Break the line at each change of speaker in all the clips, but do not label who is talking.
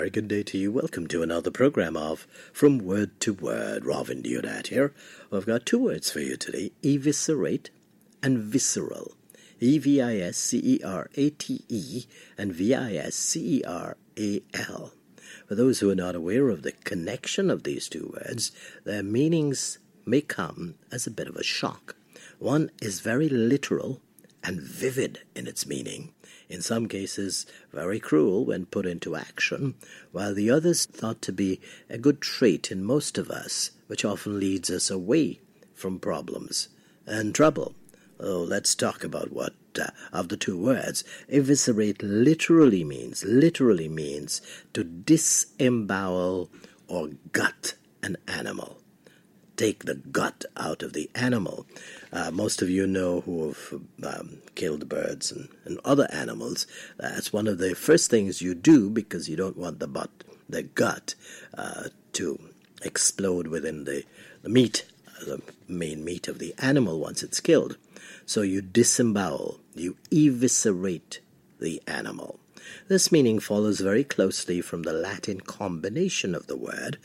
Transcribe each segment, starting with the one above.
very good day to you. Welcome to another program of From Word to Word. Robin Deodat here. I've got two words for you today, eviscerate and visceral. E-V-I-S-C-E-R-A-T-E and V-I-S-C-E-R-A-L. For those who are not aware of the connection of these two words, their meanings may come as a bit of a shock. One is very literal and vivid in its meaning, in some cases very cruel when put into action, while the other is thought to be a good trait in most of us, which often leads us away from problems and trouble. Oh, let's talk about what of the two words. Eviscerate literally means to disembowel or gut an animal. Take the gut out of the animal. Most of you know who have killed birds and other animals. That's one of the first things you do because you don't want the gut to explode within the meat, the main meat of the animal once it's killed. So you disembowel, you eviscerate the animal. This meaning follows very closely from the Latin combination of the word,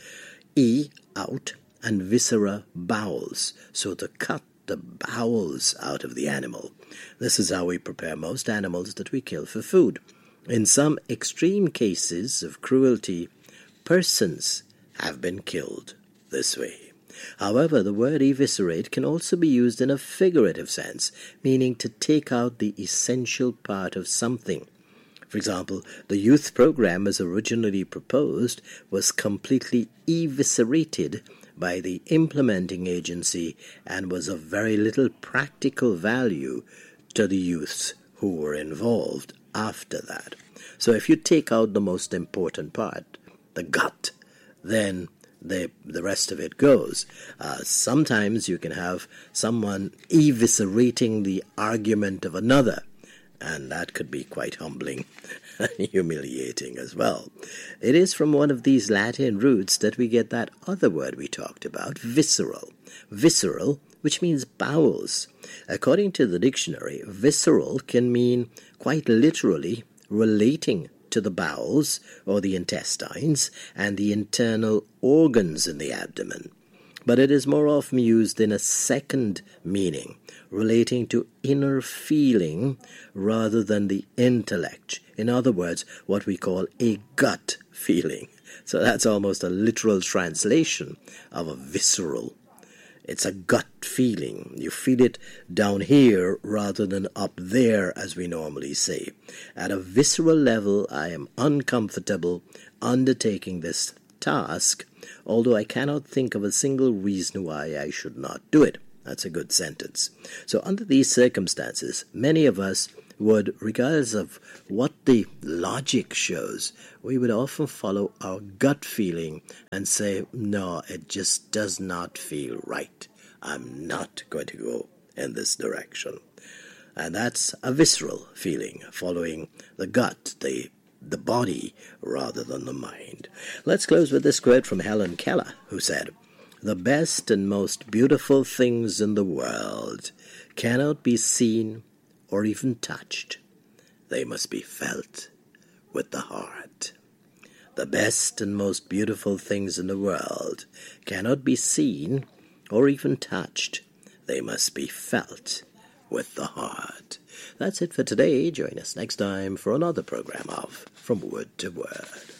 e, out, and viscera, bowels, so to cut the bowels out of the animal. This is how we prepare most animals that we kill for food. In some extreme cases of cruelty, persons have been killed this way. However, the word eviscerate can also be used in a figurative sense, meaning to take out the essential part of something. For example, the youth program as originally proposed was completely eviscerated by the implementing agency and was of very little practical value to the youths who were involved after that. So if you take out the most important part, the gut, then the rest of it goes. Sometimes you can have someone eviscerating the argument of another, and that could be quite humbling and humiliating as well. It is from one of these Latin roots that we get that other word we talked about, visceral. Visceral, which means bowels. According to the dictionary, visceral can mean quite literally relating to the bowels or the intestines and the internal organs in the abdomen. But it is more often used in a second meaning, relating to inner feeling rather than the intellect. In other words, what we call a gut feeling. So that's almost a literal translation of a visceral. It's a gut feeling. You feel it down here rather than up there, as we normally say. At a visceral level, I am uncomfortable undertaking this task, although I cannot think of a single reason why I should not do it. That's a good sentence. So under these circumstances, many of us would, regardless of what the logic shows, we would often follow our gut feeling and say, no, it just does not feel right. I'm not going to go in this direction. And that's a visceral feeling, following the gut, the body, rather than the mind. Let's close with this quote from Helen Keller, who said, "The best and most beautiful things in the world cannot be seen or even touched. They must be felt with the heart." The best and most beautiful things in the world cannot be seen or even touched. They must be felt with the heart. That's it for today. Join us next time for another program of From Word to Word.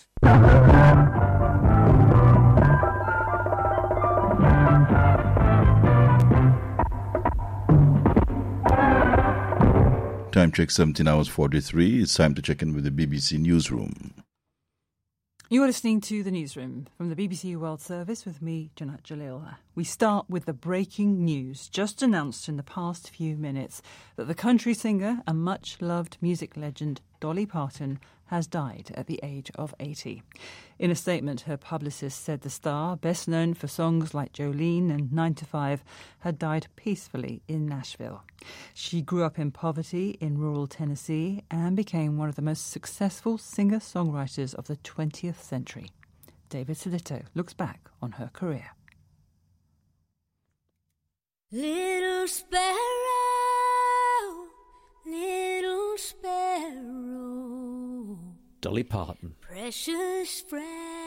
Time check 17 hours 43. It's time to check in with the BBC Newsroom.
You're listening to The Newsroom from the BBC World Service with me, Janat Jalil. We start with the breaking news just announced in the past few minutes that the country singer and much-loved music legend Dolly Parton has died at the age of 80. In a statement, her publicist said the star, best known for songs like Jolene and 9 to 5, had died peacefully in Nashville. She grew up in poverty in rural Tennessee and became one of the most successful singer-songwriters of the 20th century. David Solito looks back on her career.
Little sparrow, little sparrow,
Dolly Parton.
Precious, fragile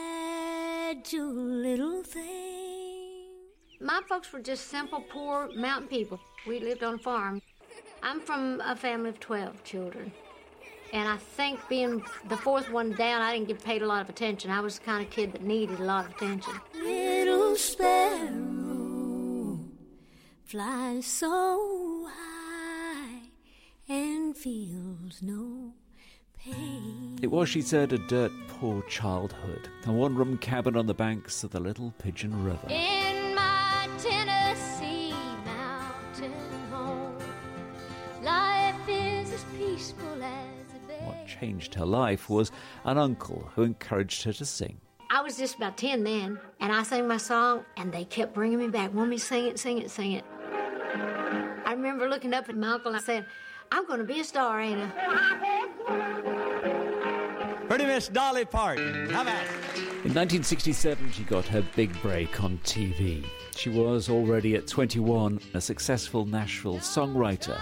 little thing.
My folks were just simple, poor mountain people. We lived on a farm. I'm from a family of 12 children. And I think being the fourth one down, I didn't get paid a lot of attention. I was the kind of kid that needed a lot of attention.
Little sparrow flies so high and feels no pain.
It was, she said, a dirt-poor childhood. A one-room cabin on the banks of the Little Pigeon River.
In my Tennessee mountain home, life is as peaceful as a bay.
What changed her life was an uncle who encouraged her to sing.
I was just about 10 then, and I sang my song, and they kept bringing me back. Want me to sing it, sing it, sing it. I remember looking up at my uncle and saying, I'm going to be a star, ain't I?
Pretty Miss Dolly Parton. How about it?
In 1967, she got her big break on TV. She was already at 21 a successful Nashville songwriter.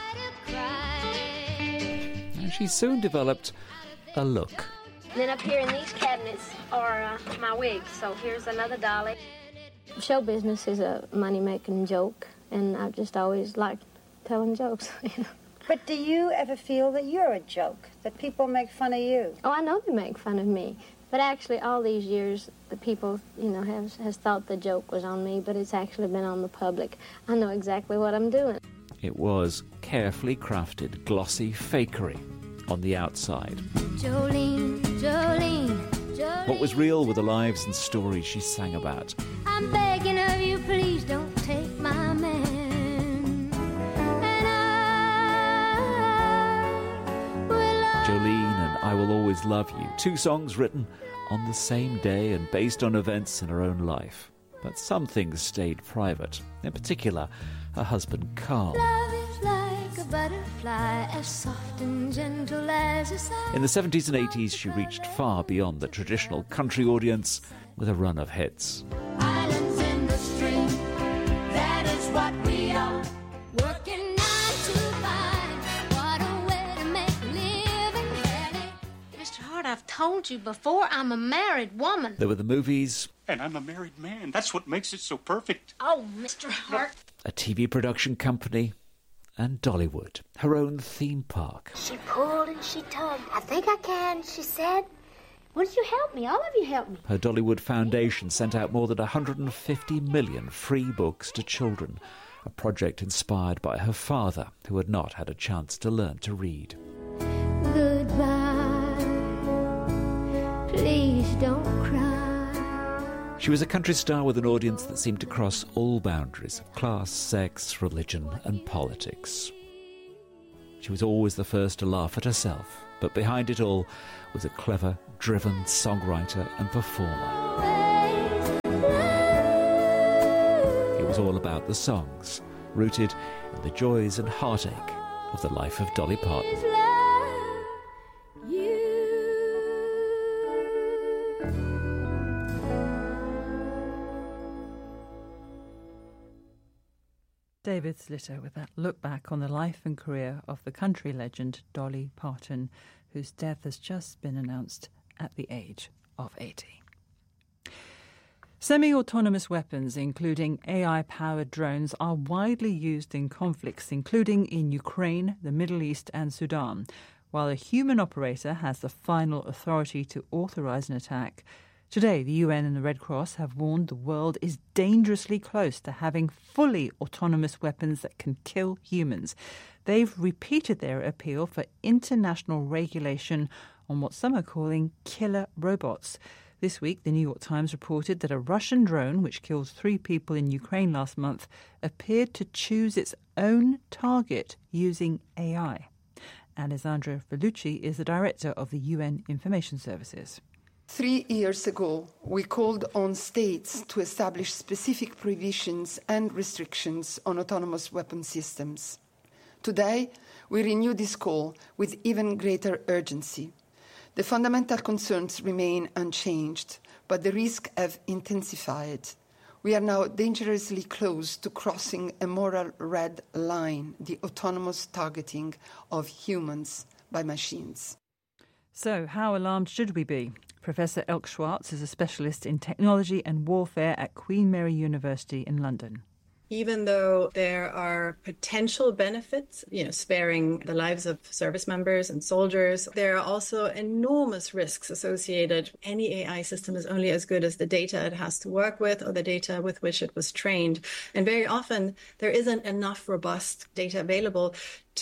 And she soon developed a look.
Then up here in these cabinets are my wigs. So here's another Dolly. Show business is a money-making joke, and I've just always liked telling jokes.
But do you ever feel that you're a joke, that people make fun of you?
Oh, I know they make fun of me. But actually, all these years, the people, has thought the joke was on me, but it's actually been on the public. I know exactly what I'm doing.
It was carefully crafted, glossy fakery on the outside.
Jolene, Jolene, Jolene.
What was real were the lives and stories she sang about.
I'm begging of you, please don't take my man.
Jolene and I Will Always Love You, two songs written on the same day and based on events in her own life. But some things stayed private, in particular, her husband Carl.
Love is like a butterfly, as soft and gentle as a sigh.
In the 70s and 80s, she reached far beyond the traditional country audience with a run of hits.
Islands in the stream, that is what we are. Working 9 to 5, what a way to make a living.
Mr. Hart, I've told you before, I'm a married woman.
There were the movies.
And I'm a married man. That's what makes it so perfect.
Oh, Mr. Hart.
A TV production company, and Dollywood, her own theme park.
She pulled and she tugged. I think I can, she said. Won't you help me? All of you help me.
Her Dollywood Foundation sent out more than 150 million free books to children, a project inspired by her father, who had not had a chance to learn to read.
Goodbye, please don't cry.
She was a country star with an audience that seemed to cross all boundaries of class, sex, religion and politics. She was always the first to laugh at herself, but behind it all was a clever, driven songwriter and performer. It was all about the songs, rooted in the joys and heartache of the life of Dolly Parton.
David Slitter with that look back on the life and career of the country legend Dolly Parton, whose death has just been announced at the age of 80. Semi-autonomous weapons, including AI-powered drones, are widely used in conflicts, including in Ukraine, the Middle East and Sudan. While a human operator has the final authority to authorize an attack, today, the UN and the Red Cross have warned the world is dangerously close to having fully autonomous weapons that can kill humans. They've repeated their appeal for international regulation on what some are calling killer robots. This week, the New York Times reported that a Russian drone, which killed 3 people in Ukraine last month, appeared to choose its own target using AI. Alessandra Vellucci is the director of the UN Information Services.
3 years ago, we called on states to establish specific prohibitions and restrictions on autonomous weapon systems. Today, we renew this call with even greater urgency. The fundamental concerns remain unchanged, but the risks have intensified. We are now dangerously close to crossing a moral red line, the autonomous targeting of humans by machines.
So, how alarmed should we be? Professor Elke Schwartz is a specialist in technology and warfare at Queen Mary University in London.
Even though there are potential benefits, sparing the lives of service members and soldiers, there are also enormous risks associated. Any AI system is only as good as the data it has to work with or the data with which it was trained. And very often there isn't enough robust data available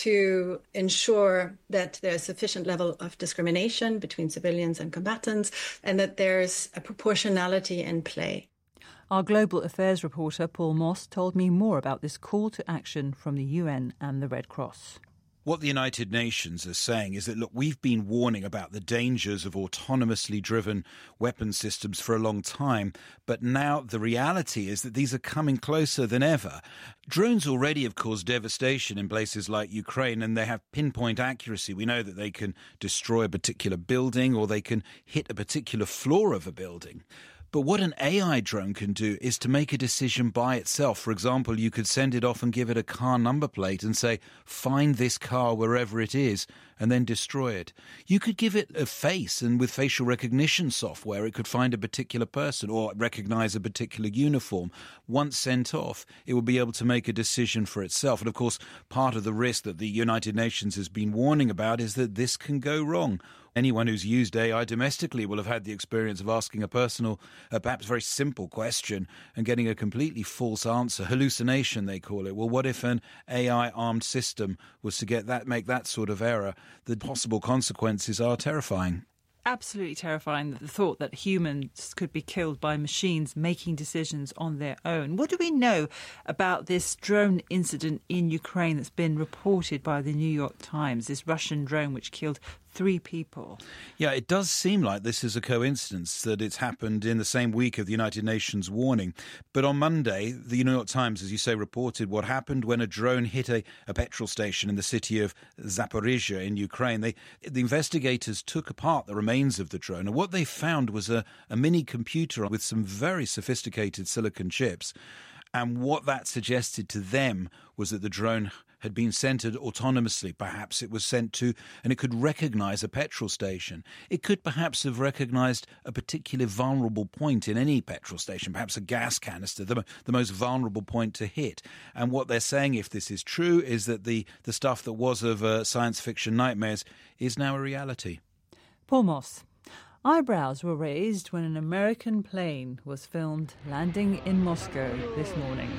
to ensure that there's sufficient level of discrimination between civilians and combatants and that there's a proportionality in play.
Our global affairs reporter Paul Moss told me more about this call to action from the UN and the Red Cross.
What the United Nations are saying is that, look, we've been warning about the dangers of autonomously driven weapon systems for a long time, but now the reality is that these are coming closer than ever. Drones already have caused devastation in places like Ukraine, and they have pinpoint accuracy. We know that they can destroy a particular building or they can hit a particular floor of a building. But what an AI drone can do is to make a decision by itself. For example, you could send it off and give it a car number plate and say, find this car wherever it is, and then destroy it. You could give it a face, and with facial recognition software, it could find a particular person or recognize a particular uniform. Once sent off, it will be able to make a decision for itself. And of course, part of the risk that the United Nations has been warning about is that this can go wrong. Anyone who's used AI domestically will have had the experience of asking a personal, perhaps very simple question and getting a completely false answer. Hallucination, they call it. Well, what if an AI-armed system was to make that sort of error? The possible consequences are terrifying.
Absolutely terrifying, the thought that humans could be killed by machines making decisions on their own. What do we know about this drone incident in Ukraine that's been reported by the New York Times, this Russian drone which killed 3 people?
Yeah, it does seem like this is a coincidence that it's happened in the same week of the United Nations warning. But on Monday, the New York Times, as you say, reported what happened when a drone hit a petrol station in the city of Zaporizhia in Ukraine. The investigators took apart the remains of the drone, and what they found was a mini computer with some very sophisticated silicon chips. And what that suggested to them was that the drone had been centred autonomously. Perhaps it was sent to, and it could recognise a petrol station. It could perhaps have recognised a particular vulnerable point in any petrol station, perhaps a gas canister, the most vulnerable point to hit. And what they're saying, if this is true, is that the stuff that was of science fiction nightmares is now a reality.
Paul Moss. Eyebrows were raised when an American plane was filmed landing in Moscow this morning.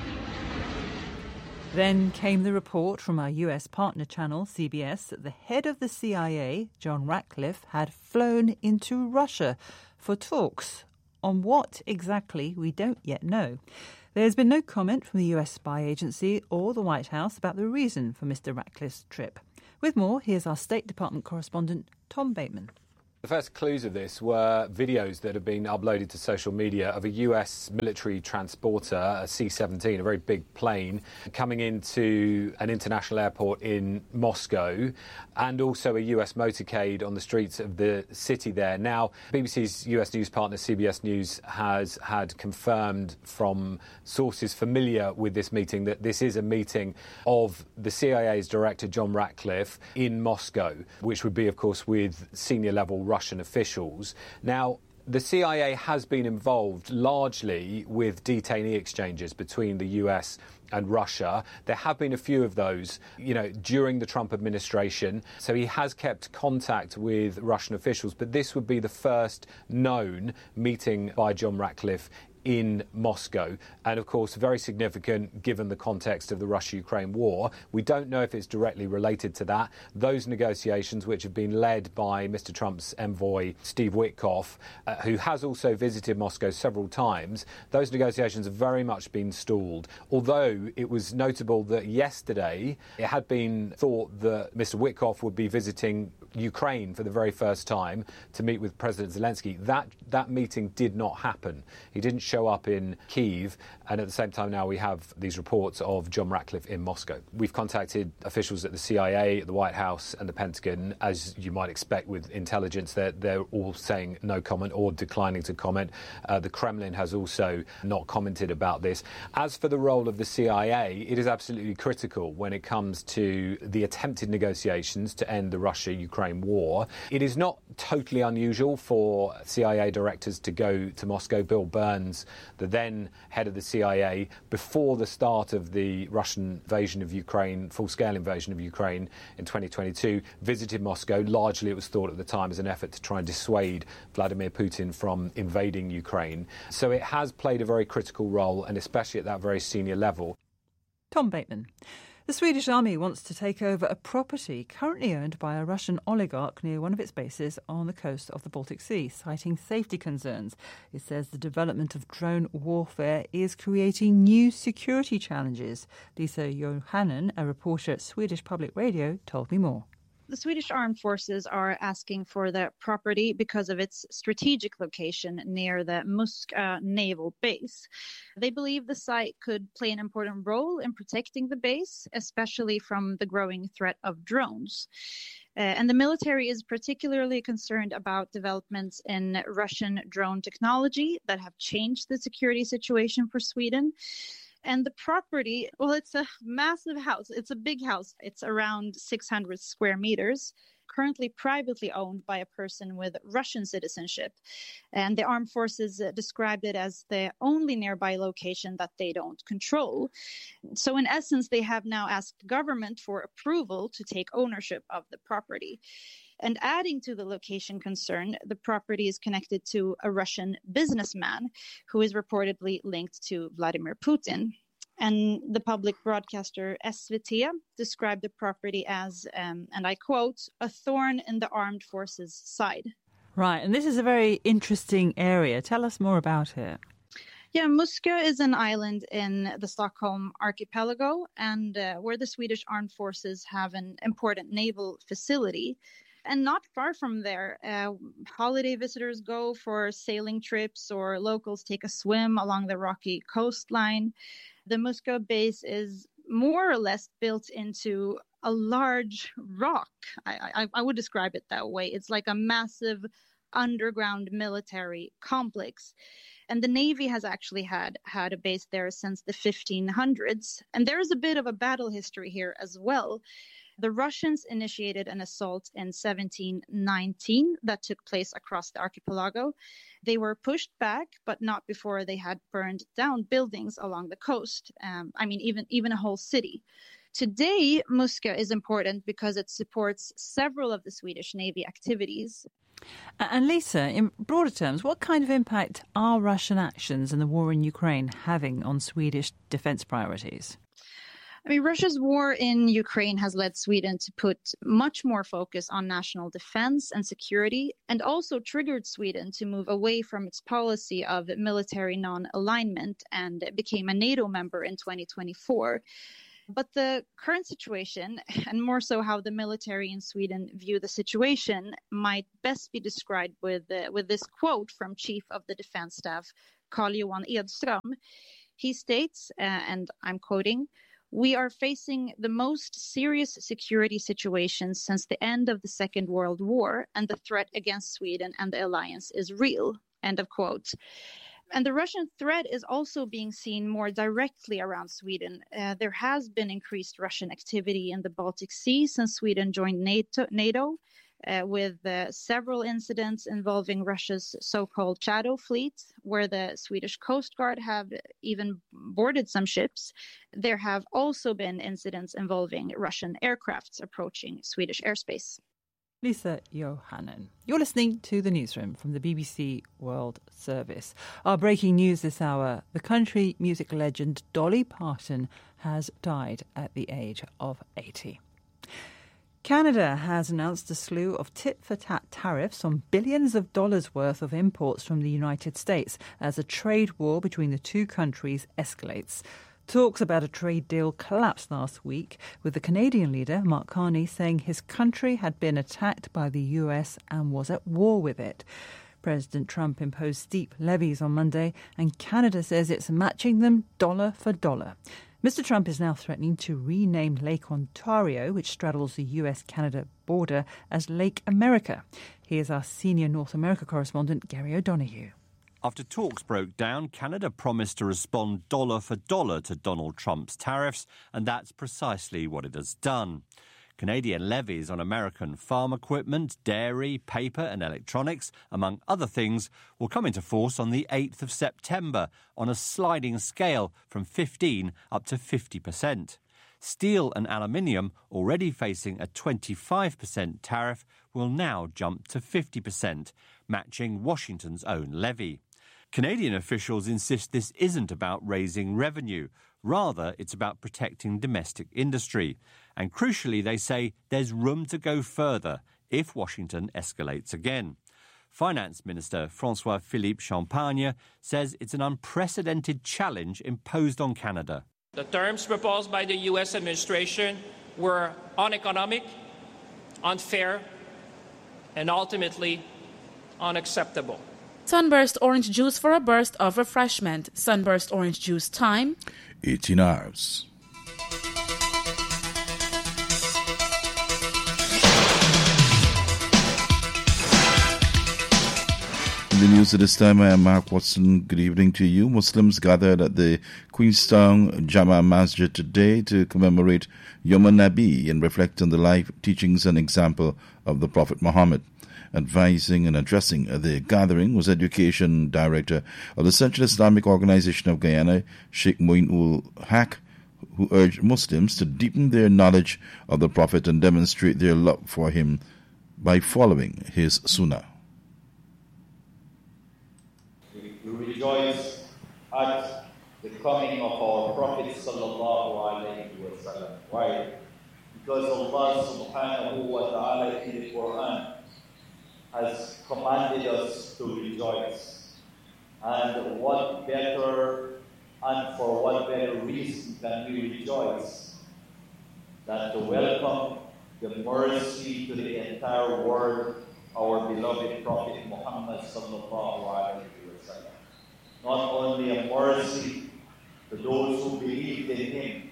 Then came the report from our US partner channel, CBS, that the head of the CIA, John Ratcliffe, had flown into Russia for talks. On what exactly, we don't yet know. There's been no comment from the US spy agency or the White House about the reason for Mr. Ratcliffe's trip. With more, here's our State Department correspondent, Tom Bateman.
The first clues of this were videos that have been uploaded to social media of a US military transporter, a C-17, a very big plane, coming into an international airport in Moscow, and also a US motorcade on the streets of the city there. Now, BBC's US news partner CBS News has had confirmed from sources familiar with this meeting that this is a meeting of the CIA's director, John Ratcliffe, in Moscow, which would be, of course, with senior-level Russian officials. Now, the CIA has been involved largely with detainee exchanges between the US and Russia. There have been a few of those, during the Trump administration. So he has kept contact with Russian officials, but this would be the first known meeting by John Ratcliffe in Moscow, and of course very significant given the context of the Russia-Ukraine war. We don't know if it's directly related to that. Those negotiations, which have been led by Mr. Trump's envoy Steve Witkoff, who has also visited Moscow several times, those negotiations have very much been stalled. Although it was notable that yesterday it had been thought that Mr. Witkoff would be visiting Ukraine for the very first time to meet with President Zelensky. That meeting did not happen. He didn't show up in Kyiv, and at the same time now we have these reports of John Ratcliffe in Moscow. We've contacted officials at the CIA, the White House and the Pentagon. As you might expect with intelligence, they're all saying no comment or declining to comment. The Kremlin has also not commented about this. As for the role of the CIA, it is absolutely critical when it comes to the attempted negotiations to end the Russia-Ukraine Ukraine war. It is not totally unusual for CIA directors to go to Moscow. Bill Burns, the then head of the CIA, before the start of the Russian invasion of Ukraine, full-scale invasion of Ukraine in 2022, visited Moscow. Largely it was thought at the time as an effort to try and dissuade Vladimir Putin from invading Ukraine. So it has played a very critical role, and especially at that very senior level.
Tom Bateman. The Swedish Army wants to take over a property currently owned by a Russian oligarch near one of its bases on the coast of the Baltic Sea, citing safety concerns. It says the development of drone warfare is creating new security challenges. Lisa Johannen, a reporter at Swedish Public Radio, told me more.
The Swedish Armed Forces are asking for the property because of its strategic location near the Muska naval base. They believe the site could play an important role in protecting the base, especially from the growing threat of drones. And the military is particularly concerned about developments in Russian drone technology that have changed the security situation for Sweden. And the property, well, it's a massive house. It's a big house. It's around 600 square meters, currently privately owned by a person with Russian citizenship. And the armed forces described it as the only nearby location that they don't control. So in essence, they have now asked government for approval to take ownership of the property. And adding to the location concern, the property is connected to a Russian businessman who is reportedly linked to Vladimir Putin. And the public broadcaster SVT described the property as, and I quote, a thorn in the armed forces' side.
Right, and this is a very interesting area. Tell us more about it.
Yeah, Muska is an island in the Stockholm archipelago, and where the Swedish armed forces have an important naval facility. And not far from there, holiday visitors go for sailing trips or locals take a swim along the rocky coastline. The Muska base is more or less built into a large rock. I would describe it that way. It's like a massive underground military complex. And the Navy has actually had a base there since the 1500s. And there is a bit of a battle history here as well. The Russians initiated an assault in 1719 that took place across the archipelago. They were pushed back, but not before they had burned down buildings along the coast. Even a whole city. Today, Muska is important because it supports several of the Swedish Navy activities.
And Lisa, in broader terms, what kind of impact are Russian actions in the war in Ukraine having on Swedish defence priorities?
Russia's war in Ukraine has led Sweden to put much more focus on national defense and security, and also triggered Sweden to move away from its policy of military non-alignment and became a NATO member in 2024. But the current situation, and more so how the military in Sweden view the situation, might best be described with this quote from Chief of the Defense Staff, Carl-Johan Edström. He states, and I'm quoting, "We are facing the most serious security situation since the end of the Second World War, and the threat against Sweden and the alliance is real." End of quote. And the Russian threat is also being seen more directly around Sweden. There has been increased Russian activity in the Baltic Sea since Sweden joined NATO. With several incidents involving Russia's so-called shadow fleet, where the Swedish Coast Guard have even boarded some ships. There have also been incidents involving Russian aircrafts approaching Swedish airspace.
Lisa Johannen. You're listening to The Newsroom from the BBC World Service. Our breaking news this hour, the country music legend Dolly Parton has died at the age of 80. Canada has announced a slew of tit-for-tat tariffs on billions of dollars worth of imports from the United States as a trade war between the two countries escalates. Talks about a trade deal collapsed last week, with the Canadian leader, Mark Carney, saying his country had been attacked by the US and was at war with it. President Trump imposed steep levies on Monday, and Canada says it's matching them dollar for dollar. Mr. Trump is now threatening to rename Lake Ontario, which straddles the US-Canada border, as Lake America. Here's our senior North America correspondent, Gary O'Donoghue.
After talks broke down, Canada promised to respond dollar for dollar to Donald Trump's tariffs, and that's precisely what it has done. Canadian levies on American farm equipment, dairy, paper and electronics, among other things, will come into force on the 8th of September on a sliding scale from 15 up to 50%. Steel and aluminium, already facing a 25% tariff, will now jump to 50%, matching Washington's own levy. Canadian officials insist this isn't about raising revenue. Rather, it's about protecting domestic industry. And crucially, they say there's room to go further if Washington escalates again. Finance Minister François-Philippe Champagne says it's an unprecedented challenge imposed on Canada.
The terms proposed by the U.S. administration were uneconomic, unfair, and ultimately unacceptable.
Sunburst orange juice for a burst of refreshment. Sunburst orange juice time.
18 hours. In the news at this time, I am Mark Watson. Good evening to you. Muslims gathered at the Queenstown Jama Masjid today to commemorate Yom Nabi and reflect on the life, teachings and example of the Prophet Muhammad. Advising and addressing the gathering was Education Director of the Central Islamic Organization of Guyana, Sheikh Moin ul Haq, who urged Muslims to deepen their knowledge of the Prophet and demonstrate their love for him by following his sunnah.
We rejoice at the coming of our Prophet sallallahu alaihi wasallam. Why? Because Allah subhanahu wa ta'ala in the Quran has commanded us to rejoice. And what better, and for what better reason can we rejoice than to welcome the mercy to the entire world, our beloved Prophet Muhammad sallallahu alaihi wasallam. Not only a mercy to those who believed in him,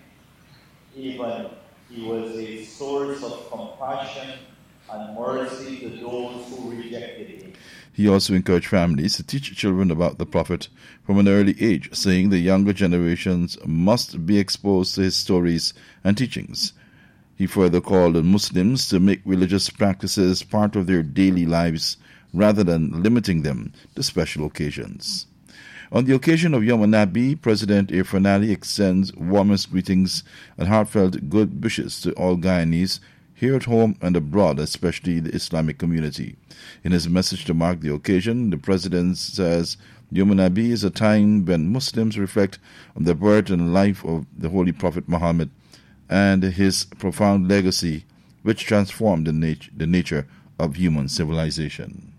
even he was a source of compassion and mercy to those who rejected him.
He also encouraged families to teach children about the Prophet from an early age, saying the younger generations must be exposed to his stories and teachings. He further called on Muslims to make religious practices part of their daily lives rather than limiting them to special occasions. On the occasion of Yom Nabi, President Irfaan Ali extends warmest greetings and heartfelt good wishes to all Guyanese here at home and abroad, especially the Islamic community. In his message to mark the occasion, the President says Yom Nabi is a time when Muslims reflect on the birth and life of the Holy Prophet Muhammad and his profound legacy, which transformed the nature of human civilization.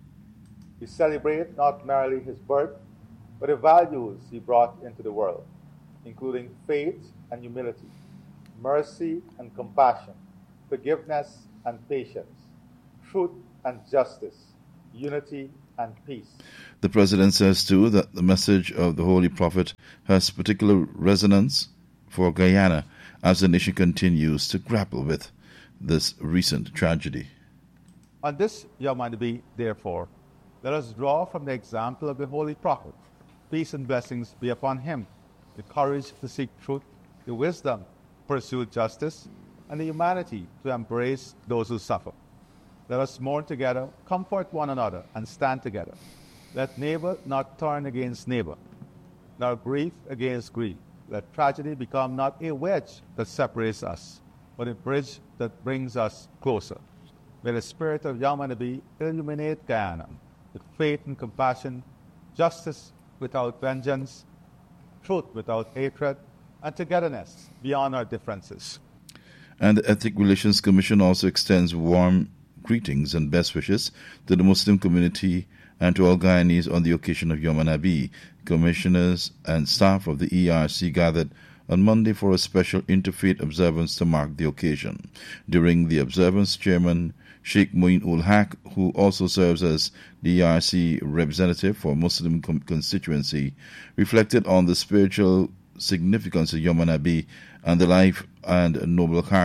We celebrate not merely his birth, but the values he brought into the world, including faith and humility, mercy and compassion, forgiveness and patience, truth and justice, unity and peace.
The President says, too, that the message of the Holy Prophet has particular resonance for Guyana as the nation continues to grapple with this recent tragedy.
On this Yom Nabi, therefore, let us draw from the example of the Holy Prophet. Peace and blessings be upon him, the courage to seek truth, the wisdom to pursue justice, and the humanity to embrace those who suffer. Let us mourn together, comfort one another, and stand together. Let neighbor not turn against neighbor, nor grief against grief. Let tragedy become not a wedge that separates us, but a bridge that brings us closer. May the spirit of Yom Nabi illuminate Guyana with faith and compassion, justice without vengeance, truth without hatred, and togetherness beyond our differences.
And the Ethnic Relations Commission also extends warm greetings and best wishes to the Muslim community and to all Guyanese on the occasion of Yom Nabi. Commissioners and staff of the ERC gathered on Monday for a special interfaith observance to mark the occasion. During the observance, Chairman Sheikh Moin ul Haq, who also serves as the ERC representative for Muslim constituency, reflected on the spiritual significance of Yom Nabi and the life and noble character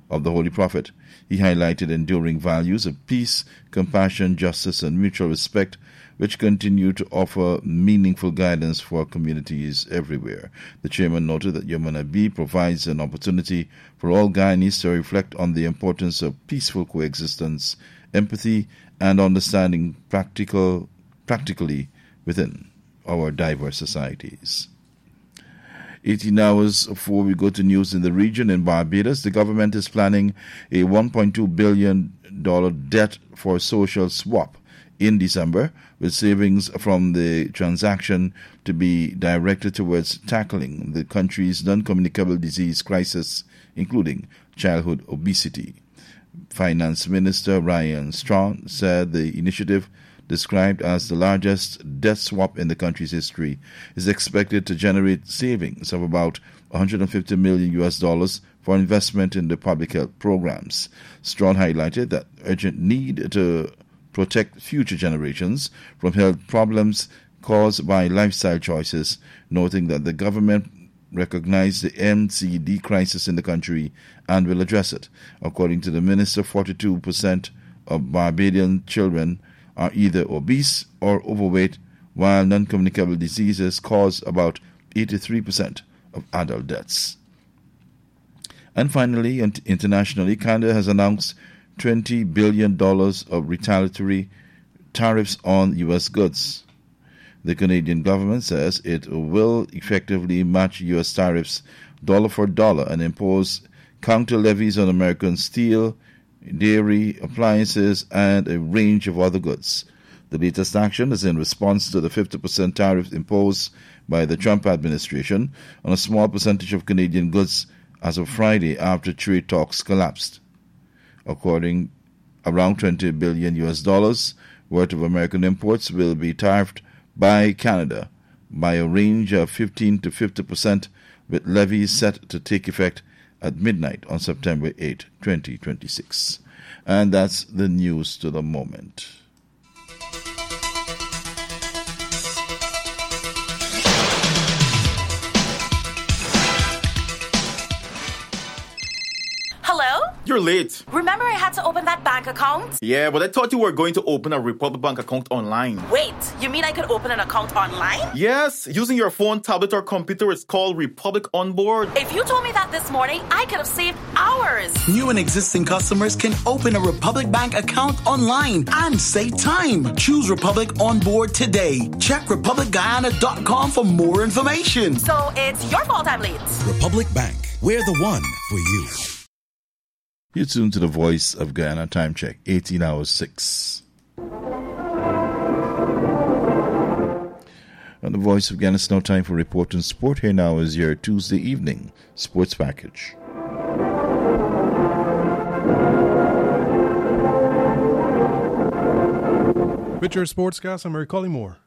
of the Holy Prophet. He highlighted enduring values of peace, compassion, justice, and mutual respect, which continue to offer meaningful guidance for communities everywhere. The chairman noted that Yom HaNabi provides an opportunity for all Guyanese to reflect on the importance of peaceful coexistence, empathy, and understanding practically within our diverse societies. 18 hours before we go to news in the region, in Barbados, the government is planning a $1.2 billion debt for social swap in December, with savings from the transaction to be directed towards tackling the country's non-communicable disease crisis, including childhood obesity. Finance Minister Ryan Strawn said the initiative, described as the largest debt swap in the country's history, is expected to generate savings of about $150 million for investment in the public health programs. Strawn highlighted that urgent need to protect future generations from health problems caused by lifestyle choices, noting that the government recognized the NCD crisis in the country and will address it. According to the minister, 42% of Barbadian children are either obese or overweight, while non-communicable diseases cause about 83% of adult deaths. And finally, internationally, Canada has announced $20 billion of retaliatory tariffs on U.S. goods. The Canadian government says it will effectively match U.S. tariffs dollar for dollar and impose counter levies on American steel, dairy, appliances, and a range of other goods. The latest action is in response to the 50% tariff imposed by the Trump administration on a small percentage of Canadian goods as of Friday after trade talks collapsed. According, around $20 billion worth of American imports will be tariffed by Canada by a range of 15 to 50%, with levies set to take effect at midnight on September 8, 2026. And that's the news to the moment.
Hello?
You're late.
Remember I had to open that bank account?
Yeah, but I thought you were going to open a Republic Bank account online.
Wait, you mean I could open an account online?
Yes, using your phone, tablet, or computer. It's called Republic Onboard.
If you told me that this morning, I could have saved hours.
New and existing customers can open a Republic Bank account online and save time. Choose Republic Onboard today. Check RepublicGuyana.com for more information.
So it's your fault I'm late.
Republic Bank, we're the one for you.
You're tuned to the Voice of Guyana. Time check, 18 hours 6. On the Voice of Guyana, it's now time for Report on Sport. Here now is your Tuesday evening sports package.
With your sportscast, I'm Mary Collymore.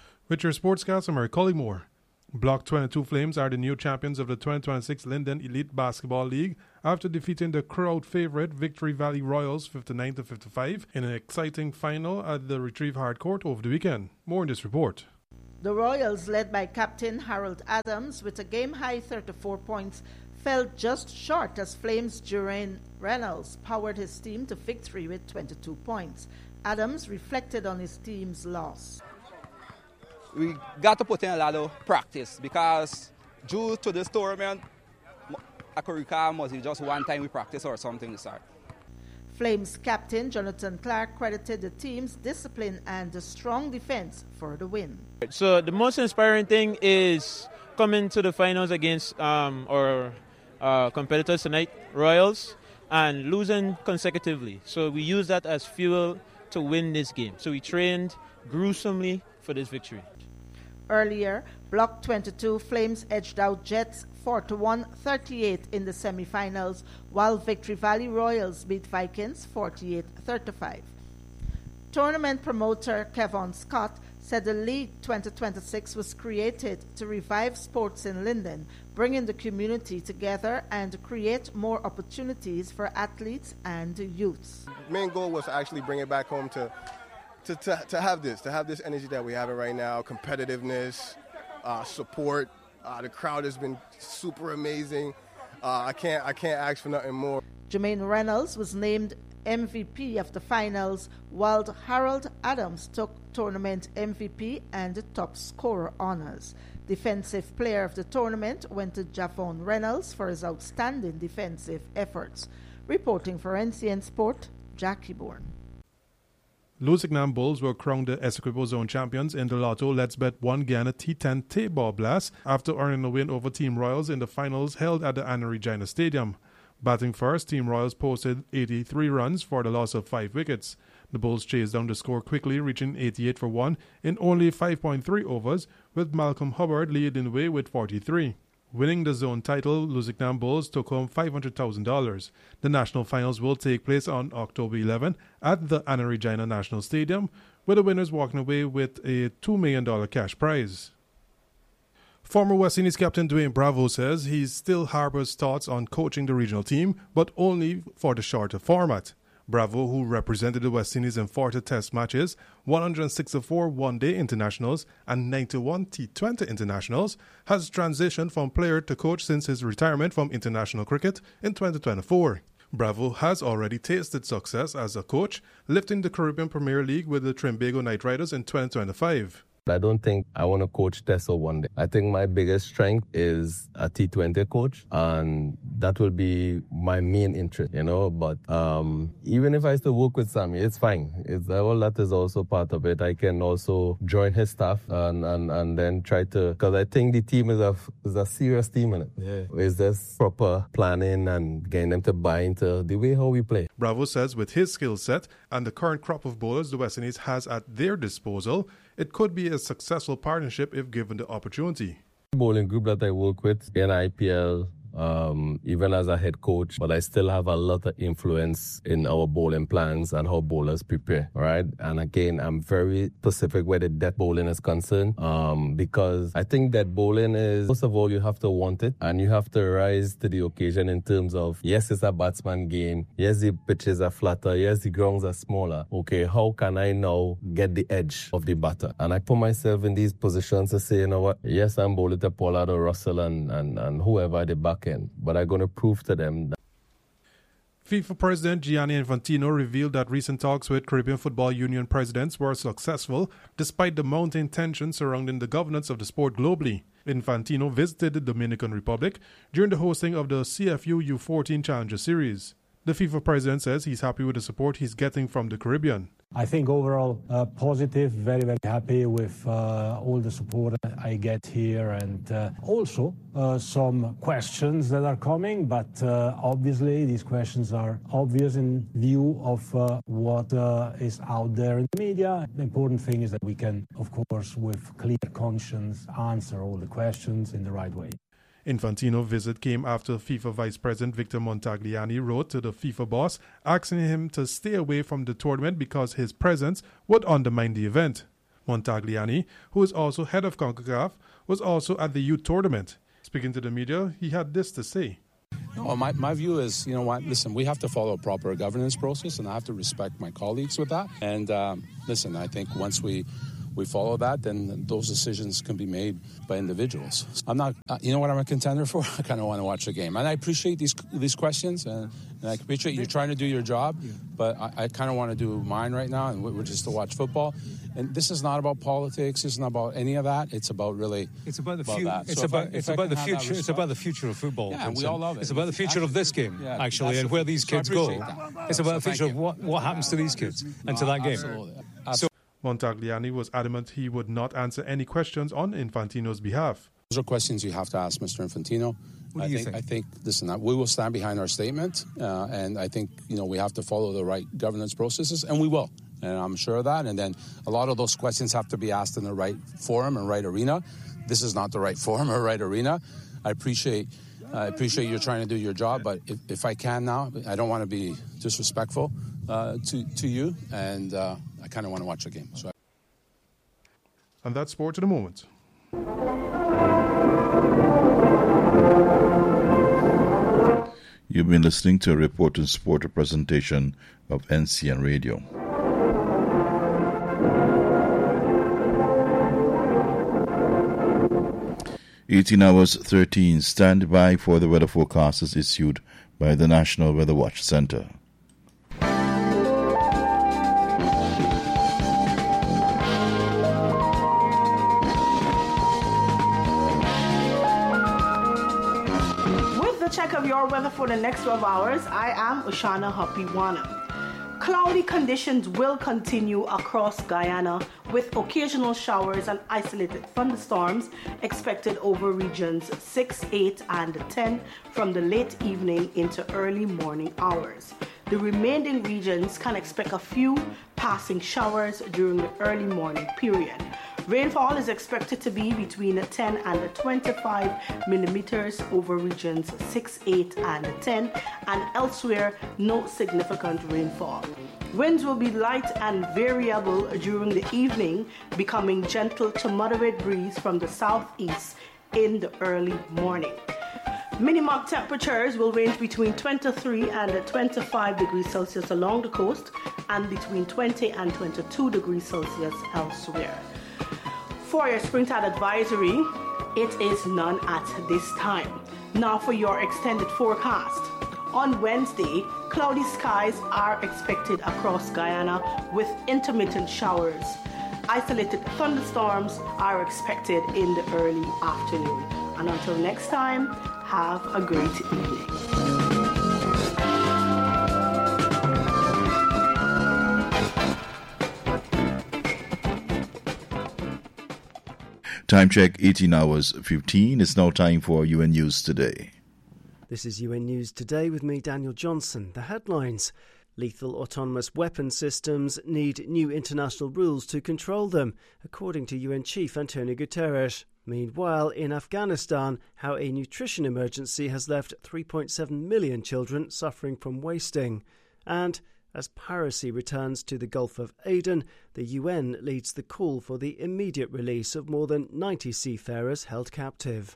Block 22 Flames are the new champions of the 2026 Linden Elite Basketball League after defeating the crowd favorite Victory Valley Royals 59-55 in an exciting final at the Retrieve Hardcourt over the weekend. More in this report.
The Royals, led by Captain Harold Adams with a game-high 34 points, fell just short as Flames' Jeraine Reynolds powered his team to victory with 22 points. Adams reflected on his team's loss.
We got to put in a lot of practice because due to this tournament, I could recall was just one time we practice or something to start.
Flames captain Jonathan Clark credited the team's discipline and the strong defense for the win.
So the most inspiring thing is coming to the finals against our competitors tonight, Royals, and losing consecutively. So we use that as fuel to win this game. So we trained gruesomely for this victory.
Earlier, Block 22 Flames edged out Jets 41-38 in the semifinals, while Victory Valley Royals beat Vikings 48-35. Tournament promoter Kevon Scott said the League 2026 was created to revive sports in Linden, bringing the community together and create more opportunities for athletes and youths.
The main goal was to actually bring it back home to have this energy that we have right now, competitiveness, support. The crowd has been super amazing. I can't ask for nothing more.
Jermaine Reynolds was named MVP of the finals, while Harold Adams took tournament MVP and top scorer honors. Defensive player of the tournament went to Javon Reynolds for his outstanding defensive efforts. Reporting for NCN Sport, Jackie Bourne.
Lusignan Bulls were crowned the Essequibo Zone champions in the Lotto Let's Bet 1 Guyana T10 T-Ball Blast after earning a win over Team Royals in the finals held at the Anna Regina Stadium. Batting first, Team Royals posted 83 runs for the loss of 5 wickets. The Bulls chased down the score quickly, reaching 88 for 1 in only 5.3 overs, with Malcolm Hubbard leading the way with 43. Winning the zone title, Lusignan Bulls took home $500,000. The national finals will take place on October 11 at the Anna Regina National Stadium, with the winners walking away with a $2 million cash prize. Former West Indies captain Dwayne Bravo says he still harbors thoughts on coaching the regional team, but only for the shorter format. Bravo, who represented the West Indies in 40 test matches, 164 one-day internationals, and 91 T20 internationals, has transitioned from player to coach since his retirement from international cricket in 2024. Bravo has already tasted success as a coach, lifting the Caribbean Premier League with the Trinbago Knight Riders in 2025.
I don't think I want to coach Test or one day. I think my biggest strength is a T20 coach, and that will be my main interest, But even if I still work with Sammy, it's fine. All that is also part of it. I can also join his staff and then try to, because I think the team is a serious team in it. Yeah. It's just proper planning and getting them to buy into the way how we play.
Bravo says with his skill set and the current crop of bowlers the West Indies has at their disposal, it could be a successful partnership if given the opportunity.
Bowling group that I work with in IPL, even as a head coach, but I still have a lot of influence in our bowling plans and how bowlers prepare, right? And again, I'm very specific where the death bowling is concerned, because I think that bowling is, first of all, you have to want it and you have to rise to the occasion in terms of, yes, it's a batsman game. Yes, the pitches are flatter. Yes, the grounds are smaller. Okay, how can I now get the edge of the batter? And I put myself in these positions to say, you know what? Yes, I'm bowling to Pollard or Russell and whoever at the back end, but I'm going to prove to them that.
FIFA President Gianni Infantino revealed that recent talks with Caribbean Football Union presidents were successful despite the mounting tension surrounding the governance of the sport globally. Infantino visited the Dominican Republic during the hosting of the CFU U14 Challenger Series. The FIFA president says he's happy with the support he's getting from the Caribbean.
I think overall positive, very, very happy with all the support I get here, and also some questions that are coming, but obviously these questions are obvious in view of what is out there in the media. The important thing is that we can, of course, with clear conscience, answer all the questions in the right way.
Infantino's visit came after FIFA Vice President Victor Montagliani wrote to the FIFA boss asking him to stay away from the tournament because his presence would undermine the event. Montagliani, who is also head of CONCACAF, was also at the youth tournament. Speaking to the media, he had this to say.
Well, my view is, you know what, listen, we have to follow a proper governance process, and I have to respect my colleagues with that. And listen, I think once we follow that, then those decisions can be made by individuals. I'm not, you know what I'm a contender for? I kind of want to watch the game. And I appreciate these questions, and I appreciate you trying to do your job, but I kind of want to do mine right now, and we're just to watch football. And this is not about politics. It's not about any of that. It's about really.
It's about the future. It's about the future. It's about the future of football.
Yeah, and we all love it.
It's about the future of this game, actually, and where these kids go. It's about the future of what happens to these kids and to that game.
Absolutely.
Montagliani was adamant he would not answer any questions on Infantino's behalf.
Those are questions you have to ask Mr. Infantino.
What do you think?
I think, listen, we will stand behind our statement, and I think, we have to follow the right governance processes, and we will. And I'm sure of that. And then a lot of those questions have to be asked in the right forum and right arena. This is not the right forum or right arena. I appreciate you trying to do your job, but if I can now, I don't want to be disrespectful to you, and I kind of want to watch the game.
And that's Sport to the Moment.
You've been listening to a Report on Sport, a presentation of NCN Radio. (18 hours 13). Stand by for the weather forecast is issued by by the National Weather Watch Center.
Check of your weather for the next 12 hours. I am Ushana Hapiwana. Cloudy conditions will continue across Guyana with occasional showers and isolated thunderstorms expected over regions 6, 8, and 10 from the late evening into early morning hours. The remaining regions can expect a few passing showers during the early morning period. Rainfall is expected to be between 10 and 25 millimeters over regions 6, 8, and 10, and elsewhere, no significant rainfall. Winds will be light and variable during the evening, becoming gentle to moderate breeze from the southeast in the early morning. Minimum temperatures will range between 23 and 25 degrees Celsius along the coast and between 20 and 22 degrees Celsius elsewhere. For your springtide advisory, it is none at this time. Now for your extended forecast. On Wednesday, cloudy skies are expected across Guyana with intermittent showers. Isolated thunderstorms are expected in the early afternoon. And until next time, have a great evening.
Time check 18 hours 15. It's now time for UN News Today.
This is UN News Today with me, Daniel Johnson. The headlines. Lethal autonomous weapon systems need new international rules to control them, according to UN Chief Antonio Guterres. Meanwhile, in Afghanistan, how a nutrition emergency has left 3.7 million children suffering from wasting. And as piracy returns to the Gulf of Aden, the UN leads the call for the immediate release of more than 90 seafarers held captive.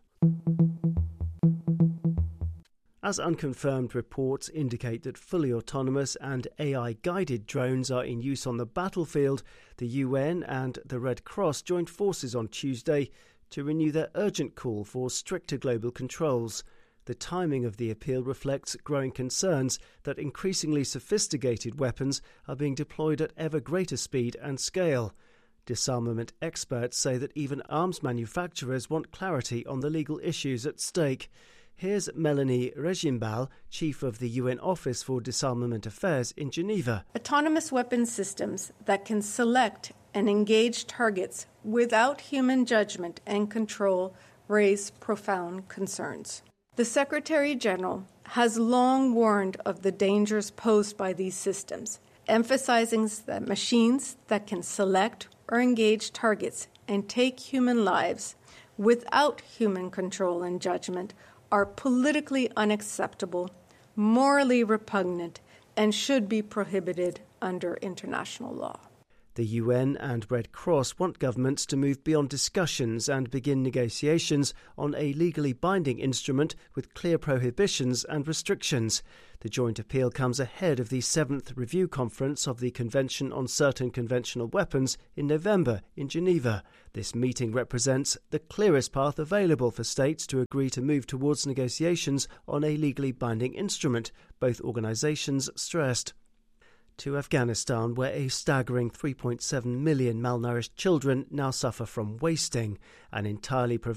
As unconfirmed reports indicate that fully autonomous and AI-guided drones are in use on the battlefield, the UN and the Red Cross joined forces on Tuesday to renew their urgent call for stricter global controls. The timing of the appeal reflects growing concerns that increasingly sophisticated weapons are being deployed at ever greater speed and scale. Disarmament experts say that even arms manufacturers want clarity on the legal issues at stake. Here's Melanie Regimbal, chief of the UN Office for Disarmament Affairs in Geneva.
Autonomous weapon systems that can select and engage targets without human judgment and control raise profound concerns. The Secretary General has long warned of the dangers posed by these systems, emphasizing that machines that can select or engage targets and take human lives without human control and judgment are politically unacceptable, morally repugnant, and should be prohibited under international law.
The UN and Red Cross want governments to move beyond discussions and begin negotiations on a legally binding instrument with clear prohibitions and restrictions. The joint appeal comes ahead of the 7th review conference of the Convention on Certain Conventional Weapons in November in Geneva. This meeting represents the clearest path available for states to agree to move towards negotiations on a legally binding instrument, both organisations stressed. To Afghanistan, where a staggering 3.7 million malnourished children now suffer from wasting, an entirely